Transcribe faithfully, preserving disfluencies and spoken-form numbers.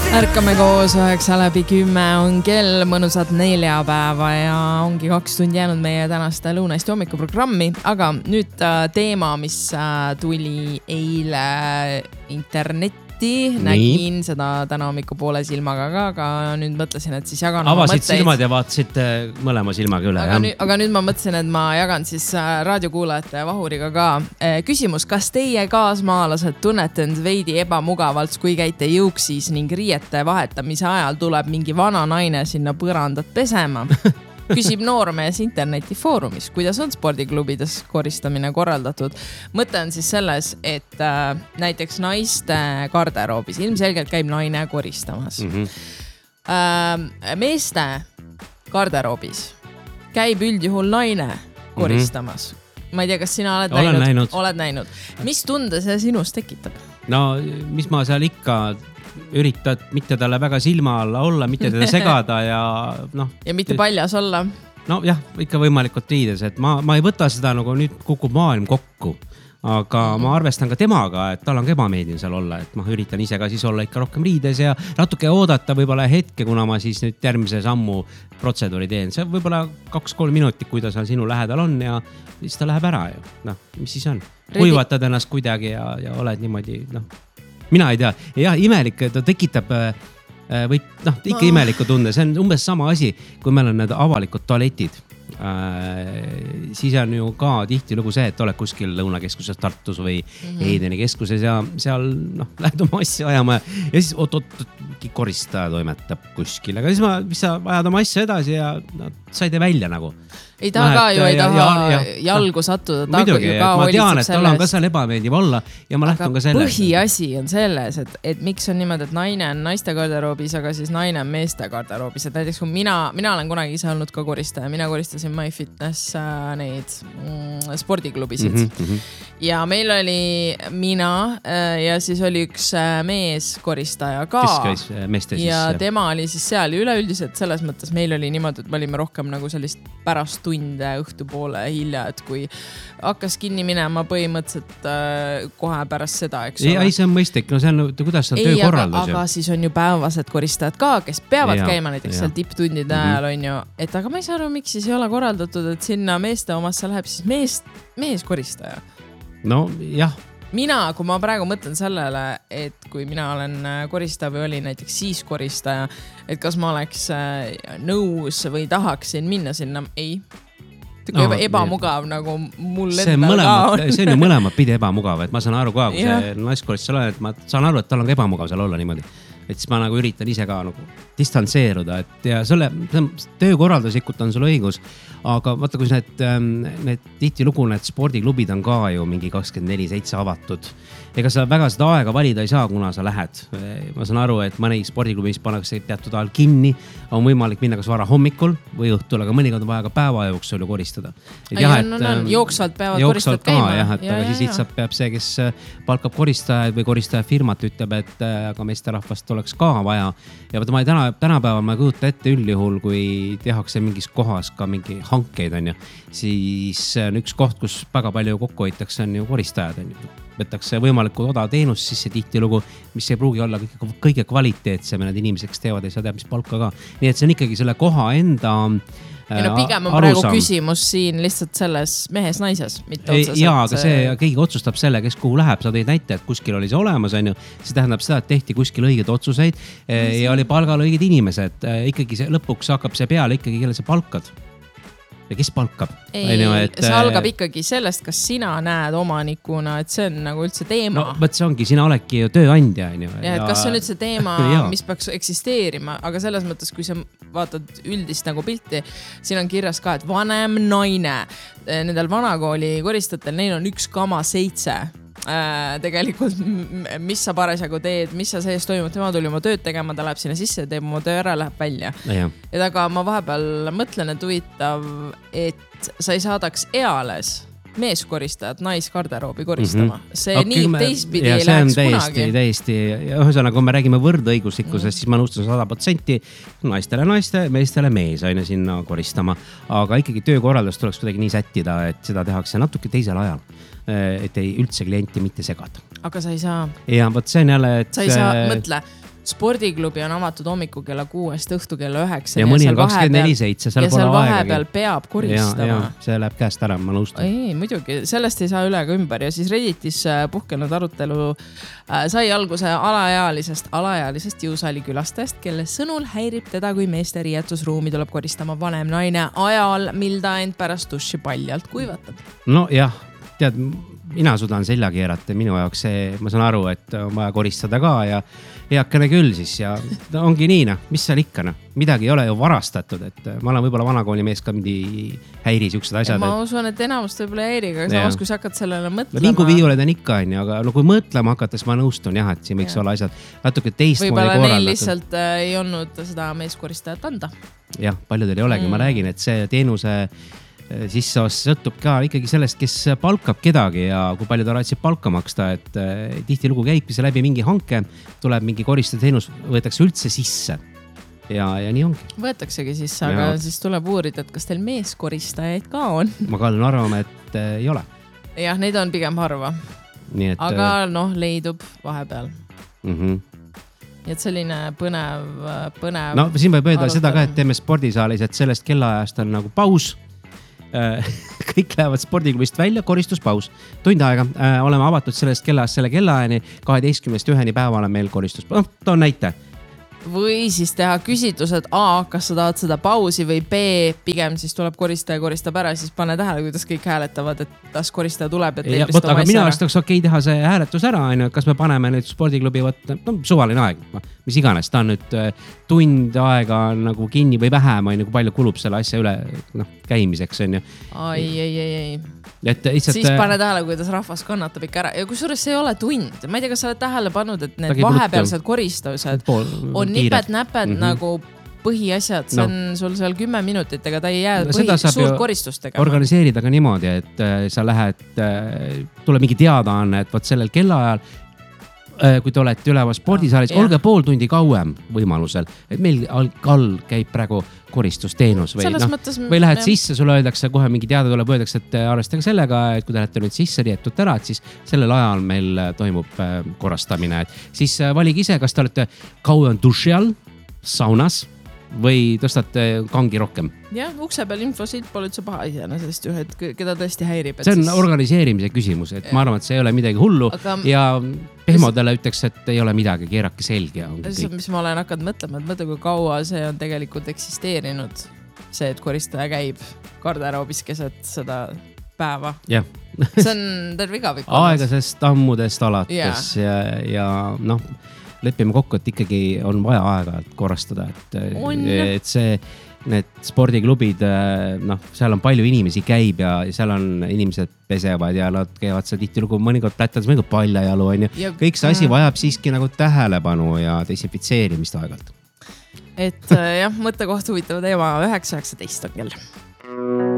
Ärkame koos üheksa läbi kümme on kell, mõnusad neljapäeva ja ongi kaks tundi jäänud meie tänaste lõunaist hommikuprogrammi, aga nüüd teema, mis tuli eile internetti, nägin seda täna hommiku poole silmaga ka, aga nüüd mõtlesin, et siis jagan avasid mõtteid. Silmad ja vaatasid mõlema silmaga üle. Aga, nüüd, aga nüüd ma mõtlesin, et ma jagan siis raadiokuulajate vahuriga ka. Küsimus, kas teie kaasmaalased tunnete end veidi ebamugavalt, kui käite jõuksis ning riiete vahetamise ajal tuleb mingi vana naine sinna põrandat pesema? Küsib noormees internetifoorumis, kuidas on spordiklubides koristamine korraldatud. Mõte on siis selles, et äh, näiteks naiste garderoobis ilmselgelt käib naine koristamas. Mm-hmm. Äh, meeste garderoobis käib üldjuhul naine koristamas. Mm-hmm. Ma ei tea, kas sina oled Olen näinud? näinud. Oled näinud. Mis tunde see sinus tekitab? No, mis ma seal ikka üritad mitte talle väga silma alla olla, mitte teda segada ja noh. Ja mitte paljas olla. No jah, ikka võimalikult riides, et ma, ma ei võta seda nagu nüüd kukub maailm kokku, aga mm-hmm. ma arvestan ka temaga, et tal on ka ebameeldiv seal olla, et ma üritan ise ka siis olla ikka rohkem riides ja natuke oodata võib-olla hetke, kuna ma siis nüüd järgmise sammu protseduuri teen. See võib-olla kaks-kolm minutit, kui ta seal sinu lähedal on ja siis ta läheb ära ja noh, mis siis on? Kuivatad ennast kuidagi ja, ja oled niimoodi, noh. Mina ei tea. Ja imelik, ta tekitab või noh, ikka no. imeliku tunde. See on umbes sama asi, kui meil on need avalikud tualetid. Äh, siis on ju ka tihti lugu see, et oled kuskil Lõunakeskuses Tartus või mm-hmm. Eideni keskuses ja seal noh, lähed oma asja ajama ja siis oot, oot, koristaja toimetab kuskil. Aga siis ma, mis sa ajad oma asja edasi ja no, saide välja nagu. Ei taha ka ju, ei taha ja, ja, jalgu sattuda. Muidugi, ma tean, et tal on ka seal ebameeldiv olla ja ma lähtun ka selles. Põhiasi on selles, et, et miks on niimoodi, et naine on naiste garderoobis, aga siis naine on meeste garderoobis. Et näiteks kui mina, mina olen kunagi ise olnud ka koristaja. Mina koristasin MyFitness äh, neid mm, spordiklubisid. Mm-hmm. Ja meil oli mina äh, ja siis oli üks äh, mees koristaja ka. Kes käis äh, meeste siis? Ja tema oli siis seal ja üleüldiselt selles mõttes meil oli niimoodi, et me olime rohkem nagu sellist pärast tunde õhtupoole hilja, et kui hakkas kinni minema põhimõtteliselt äh, kohe pärast seda, eks ole. Ei, see on mõistlik, no see on, kuidas see on töökorraldus. Aga, aga siis on ju päevased koristajad ka, kes peavad ja, käima näiteks ja. Seal tipptundide mm-hmm. ajal on ju, et aga ma ei saa aru, miks siis ei ole korraldatud, et sinna meeste omasse läheb siis mees, mees koristaja. No jah. Mina, kui ma praegu mõtlen sellele, et kui mina olen koristaja või oli näiteks siis koristaja, et kas ma oleks nõus või tahaksin minna sinna, ei. No, ebamugav ja. Nagu mul see endal ka on. See on ju mõlemad pidi ebamugav, et ma saan aru ka, kui see naiskoristajal on, et ma saan aru, et tal on ka ebamugav seal olla niimoodi. Et siis ma nagu üritan ise ka nagu distantseeruda, et ja selle töökorralduslikult on sul õigus, aga vaata, kui need, need tihti lugu, need spordiklubid on ka ju mingi kakskümmend neli seitse avatud. Ega sa väga seda aega valida ei saa, kuna sa lähed. Ma saan aru, et mõni spordiklubis pannakse teatud ajal kinni, on võimalik minna kas vara hommikul või õhtul, aga mõnikord on vaja ka päeva jooksul ju koristada. Et jah, et, no, no, jooksvalt peavad koristad käima. Jah, et, ja, aga ja, siis lihtsalt peab see, kes palkab koristajaid või koristaja firmat ütleb, et aga meesterahvast oleks ka vaja. Ja võtta ma ei täna, tänapäeval ma kujuta ette üldjuhul, kui tehakse mingis kohas ka mingi hankeid on ju, siis on üks koht, kus väga palju kokku hoitakse, on ju koristajad on ju. Võtakse võimalikult odav teenus, siis see tihti lugu, mis ei pruugi olla kõige, kõige kvaliteetsem ja need inimesed, kes teevad, ei saa teha, mis palka ka. Nii et see on ikkagi selle koha enda ja no pigem on praegu küsimus siin lihtsalt selles mehes-naises, mitte otseselt. Jaa, aga see keegi otsustab selle, kes kuhu läheb. Sa tõid näite, et kuskil oli see olemas, on ju. See tähendab seda, et tehti kuskil õiged otsuseid ja oli palgal õiged inimesed. Ikkagi see, lõpuks hakkab see peale ikkagi, kelle sa palkad. Ja kes palkab? Ei, et, see algab ikkagi sellest, kas sina näed omanikuna, et see on nagu üldse teema. No, võt see ongi, sina oledki ju tööandja. Ja, ja et kas see on üldse teema, mis peaks eksisteerima, aga selles mõttes, kui sa vaatad üldist nagu pilti, siin on kirjas ka, et vanem naine, nendel vanakooli koristatel, neil on üks koma seitse. Äh, tegelikult, mis sa parasjagu teed, mis sa sees toimub, tema tuli oma tööd tegema, ta läheb sinna sisse, teeb oma töö ära, läheb välja. Ja, et aga ma vahepeal mõtlen, et huvitav, et sa ei saadaks eales meeskoristajad naisgarderoobi koristama. Mm-hmm. See okay, nii teistpidi ei läheks kunagi. Täiesti, ühesõnaga, kui me räägime võrdõiguslikkusest, mm. siis ma nõustun sada protsenti naistele naiste, meestele mees aine sinna koristama. Aga ikkagi töökorraldus tuleks kuidagi nii sättida, et seda tehakse natuke teisel ajal. Et ei üldse klienti mitte segada. Aga sa ei saa. Ja võt see on jälle, et... Sa ei saa, mõtle, spordiklubi on avatud hommiku kella kuuest õhtu kella üheksa. Ja mõni on kakskümmend neli seitse, seal pole aegagi. Ja seal vahepeal peab koristama. Ja, ja, see läheb käest ära, ma nõustun. Ei, muidugi, sellest ei saa üle ka ümber ja siis Redditis puhkenud arutelu äh, sai alguse alaealisest, alaealisest jõusaali külastajast, kelle sõnul häirib teda, kui meeste riietusruumi tuleb koristama vanem naine ajal, mil ta end pärast duši paljalt kuivatab. No jah, tead, mina suudan selja keerata, minu jaoks see, ma saan aru, et on vaja koristada ka ja eakene küll siis ja ongi nii, noh, mis seal ikka, noh, midagi ei ole ju varastatud, et ma olen võib-olla vanakooli mees ka mingi häiri siuksed asjad. Ma usun, et enamust võib-olla häiriga, aga samas, kui sa hakkad sellele mõtlema. Vinguviiuled on ikka, on, aga no, kui mõtlema hakates, ma nõustun jah, et siin võiks ja. olla asjad natuke teistmoodi korraldatud. Võib-olla neil lihtsalt äh, ei olnud seda meeskoristajat anda. Jah, paljudel ei olegi, mm. ma räägin, et see teenuse sisse sõltub ka ikkagi sellest, kes palkab kedagi ja kui palju ta raatsib palka maksta, et eh, tihti lugu käibki see läbi mingi hanke, tuleb mingi koristaja teenus, võetakse üldse sisse ja, ja nii ongi. Võetaksegi sisse, aga ja. siis tuleb uurida, et kas teil meeskoristajaid ka on? Ma kaldun arvama, et eh, ei ole. Jah, neid on pigem harva. Nii et, aga noh, leidub vahepeal. Mm-hmm. Et selline põnev, põnev. No siin võib öelda seda ka, et teeme spordisaalis, et sellest kellaajast on nagu paus. Kõik lähevad spordiklubist välja, koristuspaus. Tund aega äh, oleme avatud sellest kellaast selle kellaajani, kaheteistkümnest üheni päeval on meil koristuspaus. No, toon näite. Või siis teha küsitlused A, kas sa tahad seda pausi või B, pigem siis tuleb koristaja, koristab ära, siis pane tähele, kuidas kõik hääletavad, et kas koristaja tuleb, et ja, võt, aga minu arust oleks okei teha see hääletus ära, kas me paneme nüüd spordiklubi võtta, no suvaline aeg, mis iganes, ta on nüüd tund aega nagu kinni või vähem, kui palju kulub selle asja üle no, käimiseks on ju. Ai, ei, ei, ei. Et lihtsalt, siis pane tähele, kuidas rahvas kannatab ikka ära ja kusjuures see ei ole tund. Ma ei tea, kas sa oled tähele pannud, et need vahepealsed koristused on niped-näped mm-hmm. nagu põhiasjad, see on no. sul seal kümme minutit, ega ta ei jää põhi, suurt koristust tegema. Organiseerida ka niimoodi, et äh, sa lähed, äh, tuleb mingi teadaanne, et võt sellel kellaajal, äh, kui te olete üleval spordisaalis, no, olge pool tundi kauem võimalusel, et meil all käib praegu koristusteenus või, no, mõttes, või lähed jah. Sisse, sulle öeldakse kohe mingi teada tuleb, öeldakse, et arvestage sellega, et kui te lähete nüüd sisse riietud ära, et siis sellel ajal meil toimub korrastamine, et siis valige ise, kas te olete kauem duši all, saunas või tõstate kangi rohkem. Jah, ukse peal infosilt pole üldse paha iseenesest ühed, keda tõesti häirib. See on siis... organiseerimise küsimus, et ja. ma arvan, et see ei ole midagi hullu aga... ja pehmodele ütleks, et ei ole midagi, keerake selge. See, mis ma olen hakanud mõtlema, et mõtle, kui kaua see on tegelikult eksisteerinud. See, et koristaja käib garderoobis keset seda päeva. Jah. See on terve igavik. Aegasest ammudest alates ja, ja, ja noh, lepime kokku, et ikkagi on vaja aega-ajalt korrastada, et, et see, need spordiklubid, noh, seal on palju inimesi käib ja seal on inimesed pesevad ja nad käivad seal tihtilugu mõnikord plätades, mõnikord paljajalu on ju. Ja, kõik see asi vajab siiski nagu tähelepanu ja desinfitseerimist aegalt. Et jah, mõttekoht huvitav teema üheksa üheksateist on kell.